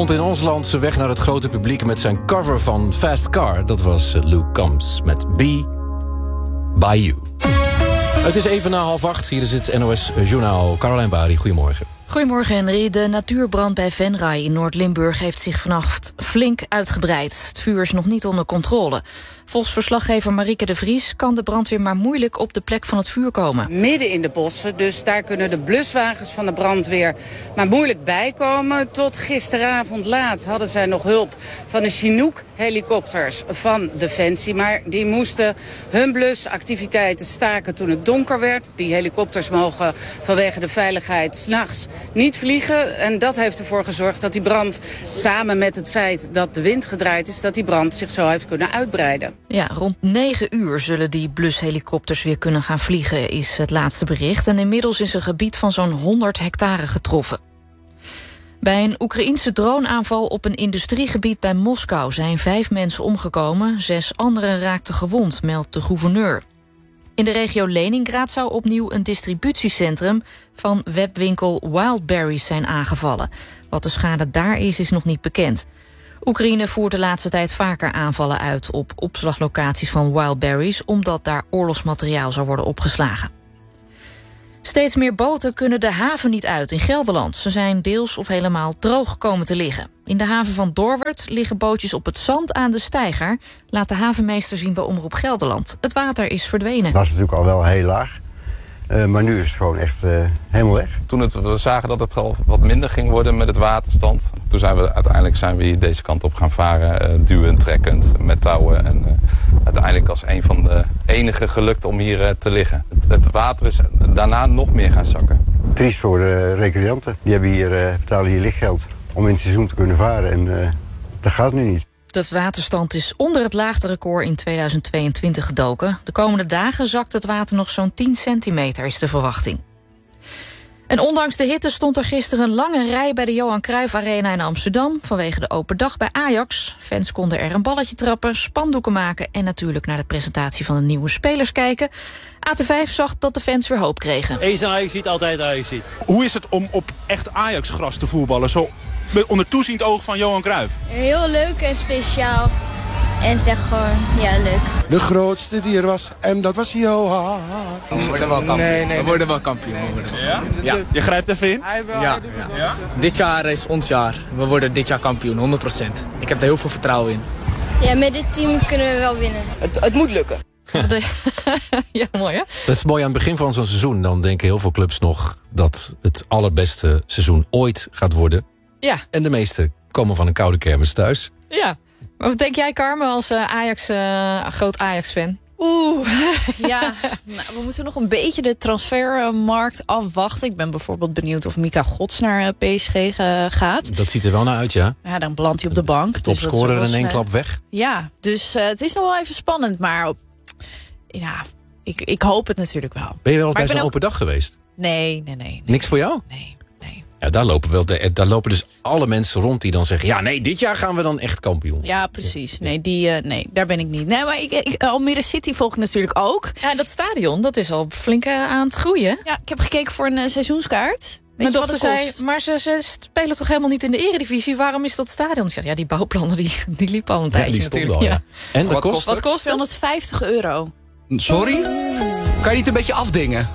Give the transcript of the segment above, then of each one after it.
vond in ons land zijn weg naar het grote publiek met zijn cover van Fast Car. Dat was Luke Combs met Be By You. Het is even na 7:30. Hier is het NOS Journaal. Caroline Bari, goedemorgen. Goedemorgen, Henry. De natuurbrand bij Venray in Noord-Limburg heeft zich vannacht flink uitgebreid. Het vuur is nog niet onder controle. Volgens verslaggever Marieke de Vries kan de brandweer maar moeilijk op de plek van het vuur komen. Midden in de bossen, dus daar kunnen de bluswagens van de brandweer maar moeilijk bijkomen. Tot gisteravond laat hadden zij nog hulp van de Chinook-helikopters van Defensie. Maar die moesten hun blusactiviteiten staken toen het donker werd. Die helikopters mogen vanwege de veiligheid 's nachts niet vliegen. En dat heeft ervoor gezorgd dat die brand, samen met het feit dat de wind gedraaid is, dat die brand zich zo heeft kunnen uitbreiden. Ja, rond 9 uur zullen die blushelikopters weer kunnen gaan vliegen, is het laatste bericht. En inmiddels is een gebied van zo'n 100 hectare getroffen. Bij een Oekraïense droneaanval op een industriegebied bij Moskou zijn 5 mensen omgekomen. 6 anderen raakten gewond, meldt de gouverneur. In de regio Leningrad zou opnieuw een distributiecentrum van webwinkel Wildberries zijn aangevallen. Wat de schade daar is nog niet bekend. Oekraïne voert de laatste tijd vaker aanvallen uit op opslaglocaties van Wildberries, omdat daar oorlogsmateriaal zou worden opgeslagen. Steeds meer boten kunnen de haven niet uit in Gelderland. Ze zijn deels of helemaal droog komen te liggen. In de haven van Doorwerth liggen bootjes op het zand aan de Steiger, laat de havenmeester zien bij Omroep Gelderland. Het water is verdwenen. Het was natuurlijk al wel heel laag. Maar nu is het gewoon echt helemaal weg. Toen we zagen dat het al wat minder ging worden met het waterstand, toen zijn we uiteindelijk hier deze kant op gaan varen, duwend, trekkend, met touwen. En uiteindelijk als een van de enige gelukt om hier te liggen. Het water is daarna nog meer gaan zakken. Triest voor de recreanten. Die betalen hier lichtgeld om in het seizoen te kunnen varen. En dat gaat nu niet. De waterstand is onder het laagste record in 2022 gedoken. De komende dagen zakt het water nog zo'n 10 centimeter, is de verwachting. En ondanks de hitte stond er gisteren een lange rij bij de Johan Cruijff Arena in Amsterdam vanwege de open dag bij Ajax. Fans konden er een balletje trappen, spandoeken maken en natuurlijk naar de presentatie van de nieuwe spelers kijken. AT5 zag dat de fans weer hoop kregen. Eens een Ajax ziet, altijd Ajax ziet. Hoe is het om op echt Ajax-gras te voetballen, zo onder toeziend oog van Johan Cruijff? Heel leuk en speciaal. En zeg gewoon, ja, leuk. De grootste die er was, en dat was Johan. We worden wel kampioen. Nee. We worden wel kampioen. Ja? Je grijpt even in? Ja. Dit jaar is ons jaar. We worden dit jaar kampioen, 100%. Ik heb er heel veel vertrouwen in. Ja, met dit team kunnen we wel winnen. Het moet lukken. Ja, mooi hè? Dat is mooi aan het begin van zo'n seizoen. Dan denken heel veel clubs nog dat het allerbeste seizoen ooit gaat worden. Ja. En de meeste komen van een koude kermis thuis. Ja. Wat denk jij, Carmen, als groot Ajax-fan? Ja, we moeten nog een beetje de transfermarkt afwachten. Ik ben bijvoorbeeld benieuwd of Mika Gods naar PSG gaat. Dat ziet er wel naar uit, ja. Ja, dan belandt hij op de bank. Topscorer in één klap weg. Ja, dus het is nog wel even spannend. Maar ja, ik hoop het natuurlijk wel. Ben je wel bij zo'n open dag geweest? Nee. Niks voor jou? Nee. Ja, daar lopen dus alle mensen rond die dan zeggen, ja, nee, dit jaar gaan we dan echt kampioen. Ja, precies. Nee, daar ben ik niet. Nee, maar Almere City volg ik natuurlijk ook. Ja, dat stadion, dat is al flink aan het groeien. Ja, ik heb gekeken voor een seizoenskaart. Mijn dochter zei, maar ze spelen toch helemaal niet in de eredivisie? Waarom is dat stadion? Ik zeg, ja, die bouwplannen die liepen al een tijdje die natuurlijk. Al, ja. En wat kost het? €250. Sorry? Kan je niet een beetje afdingen?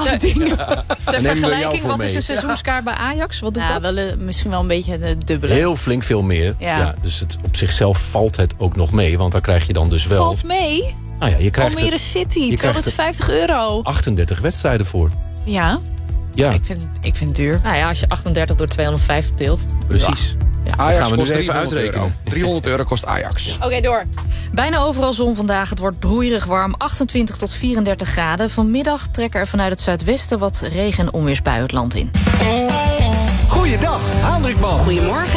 Ter vergelijking, wat is een seizoenskaart bij Ajax? Wat doet dat? Misschien wel een beetje het dubbele. Heel flink veel meer. Ja. Dus op zichzelf valt het ook nog mee. Want dan krijg je dan dus wel... Valt mee? Nou ja, je krijgt Almere City, €250. 38 wedstrijden voor. Ja? Ja. Ik vind het duur. Nou ja, als je 38 door 250 deelt. Precies. Ja. Ajax gaan we kost nu even €300. €300 kost Ajax. Oké, door. Bijna overal zon vandaag. Het wordt broeierig warm, 28 tot 34 graden. Vanmiddag trekken er vanuit het zuidwesten wat regen- en onweersbuien het land in. Goeiedag, Hendrik man. Goedemorgen.